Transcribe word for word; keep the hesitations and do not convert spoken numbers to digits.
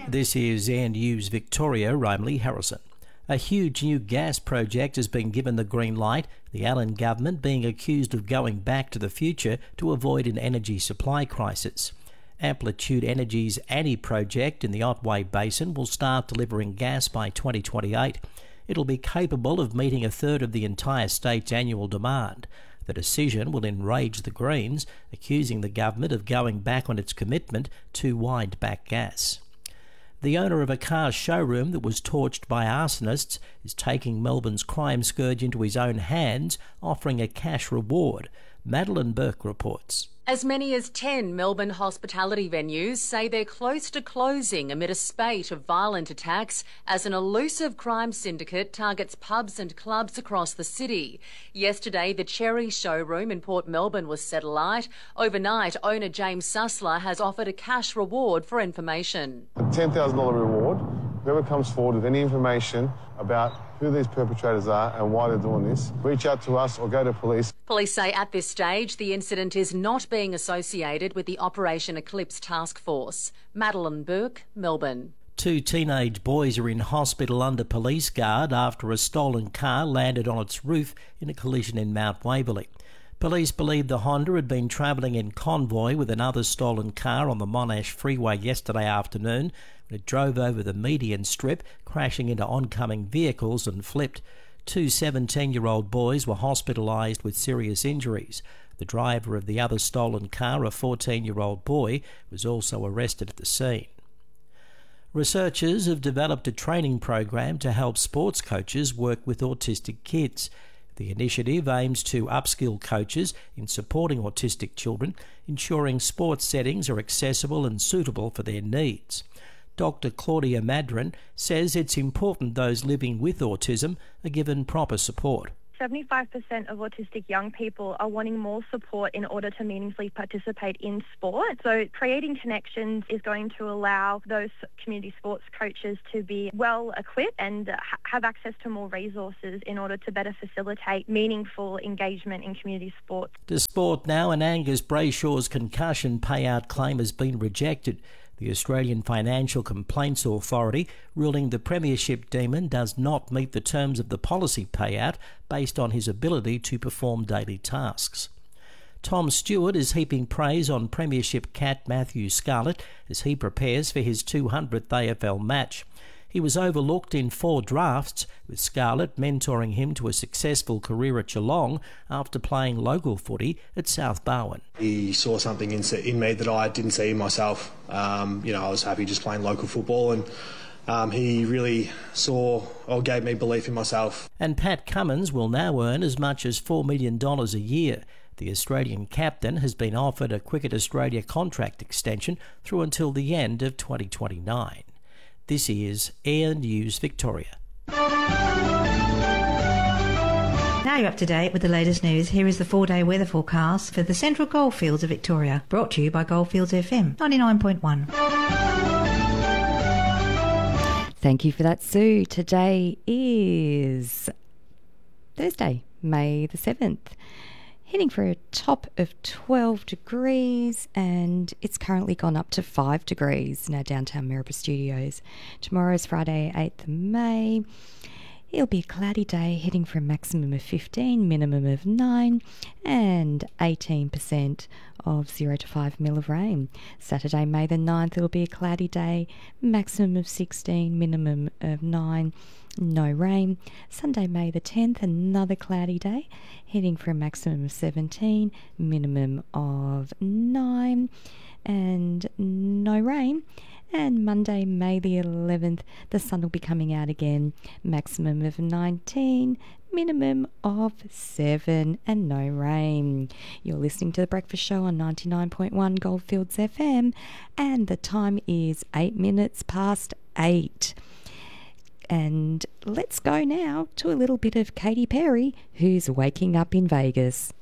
This is Air News Victoria, Riley Harrison. A huge new gas project has been given the green light, the Allen government being accused of going back to the future to avoid an energy supply crisis. Amplitude Energy's Annie project in the Otway Basin will start delivering gas by twenty twenty-eight. It'll be capable of meeting a third of the entire state's annual demand. The decision will enrage the Greens, accusing the government of going back on its commitment to wind back gas. The owner of a car showroom that was torched by arsonists is taking Melbourne's crime scourge into his own hands, offering a cash reward. Madeline Burke reports. As many as ten Melbourne hospitality venues say they're close to closing amid a spate of violent attacks as an elusive crime syndicate targets pubs and clubs across the city. Yesterday, the Cherry showroom in Port Melbourne was set alight. Overnight, owner James Sussler has offered a cash reward for information. A ten thousand dollars reward. Whoever comes forward with any information about who these perpetrators are and why they're doing this, reach out to us or go to police. Police say at this stage the incident is not being associated with the Operation Eclipse Task Force. Madeline Burke, Melbourne. Two teenage boys are in hospital under police guard after a stolen car landed on its roof in a collision in Mount Waverley. Police believe the Honda had been travelling in convoy with another stolen car on the Monash Freeway yesterday afternoon when it drove over the median strip, crashing into oncoming vehicles and flipped. Two seventeen-year-old boys were hospitalised with serious injuries. The driver of the other stolen car, a fourteen-year-old boy, was also arrested at the scene. Researchers have developed a training program to help sports coaches work with autistic kids. The initiative aims to upskill coaches in supporting autistic children, ensuring sports settings are accessible and suitable for their needs. Doctor Claudia Madron says it's important those living with autism are given proper support. seventy-five percent of autistic young people are wanting more support in order to meaningfully participate in sport. So creating connections is going to allow those community sports coaches to be well equipped and ha- have access to more resources in order to better facilitate meaningful engagement in community sports. To sport now, and Angus Brayshaw's concussion payout claim has been rejected. The Australian Financial Complaints Authority ruling the Premiership Demon does not meet the terms of the policy payout based on his ability to perform daily tasks. Tom Stewart is heaping praise on Premiership cat Matthew Scarlett as he prepares for his two hundredth A F L match. He was overlooked in four drafts, with Scarlett mentoring him to a successful career at Geelong after playing local footy at South Barwon. He saw something in, in me that I didn't see in myself. Um, you know, I was happy just playing local football, and um, he really saw or gave me belief in myself. And Pat Cummins will now earn as much as four million dollars a year. The Australian captain has been offered a Cricket Australia contract extension through until the end of twenty twenty-nine. This is Air News Victoria. Now you're up to date with the latest news. Here is the four-day weather forecast for the Central Goldfields of Victoria, brought to you by Goldfields F M ninety-nine point one. Thank you for that, Sue. Today is Thursday, May the seventh. Heading for a top of twelve degrees, and it's currently gone up to five degrees in our downtown Maribor studios. Tomorrow is Friday, eighth of May. It'll be a cloudy day, heading for a maximum of fifteen, minimum of nine, and eighteen percent of zero to five mil of rain. Saturday, May the ninth, it'll be a cloudy day, maximum of sixteen, minimum of nine, no rain. Sunday, May the tenth, another cloudy day, heading for a maximum of seventeen, minimum of nine, and no rain. And Monday, May the eleventh, the sun will be coming out again, maximum of nineteen, minimum of seven, and no rain. You're listening to The Breakfast Show on ninety-nine point one Goldfields F M, and the time is eight minutes past eight. And let's go now to a little bit of Katy Perry, who's waking up in Vegas.